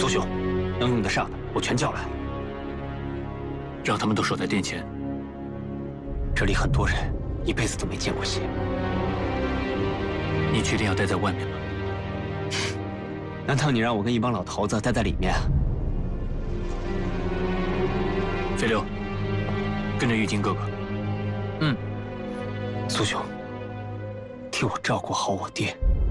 苏兄，能用得上的我全叫来，让他们都守在殿前。这里很多人一辈子都没见过血。你确定要待在外面吗？ 难道你让我跟一帮老头子待在里面啊？ 飞流，跟着玉京哥哥。 嗯， 苏兄，替我照顾好我爹。